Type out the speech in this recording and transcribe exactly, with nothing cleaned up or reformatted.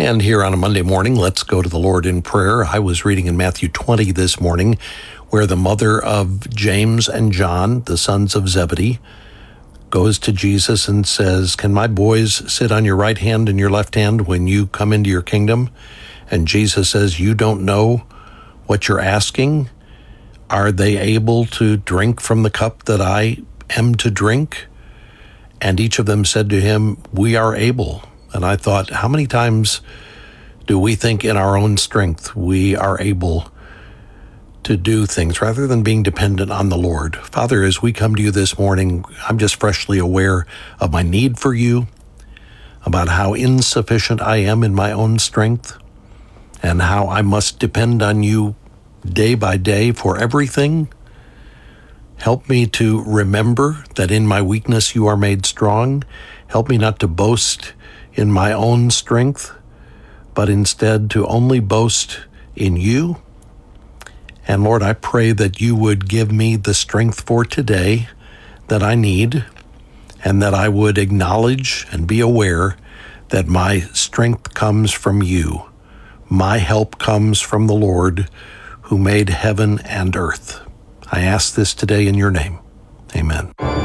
And here on a Monday morning, let's go to the Lord in prayer. I was reading in Matthew twenty this morning, where the mother of James and John, the sons of Zebedee, goes to Jesus and says, "Can my boys sit on your right hand and your left hand when you come into your kingdom?" And Jesus says, "You don't know what you're asking. Are they able to drink from the cup that I am to drink?" And each of them said to him, "We are able." And I thought, how many times do we think in our own strength we are able to do things rather than being dependent on the Lord? Father, as we come to you this morning, I'm just freshly aware of my need for you, about how insufficient I am in my own strength, and how I must depend on you day by day for everything. Help me to remember that in my weakness you are made strong. Help me not to boast in my own strength, but instead to only boast in you. And Lord, I pray that you would give me the strength for today that I need, and that I would acknowledge and be aware that my strength comes from you. My help comes from the Lord who made heaven and earth. I ask this today in your name. Amen.